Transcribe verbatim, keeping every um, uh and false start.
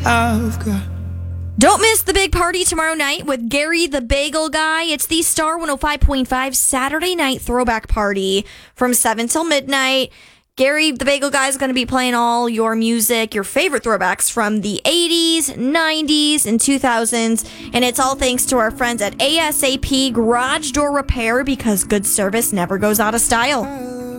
I've got. Don't miss the big party tomorrow night with Gary the Bagel Guy. It's the Star one oh five point five Saturday night throwback party from seven till midnight. Gary the Bagel Guy is going to be playing all your music, your favorite throwbacks from the eighties, nineties, and two thousands. And it's all thanks to our friends at ASAP Garage Door Repair, because good service never goes out of style.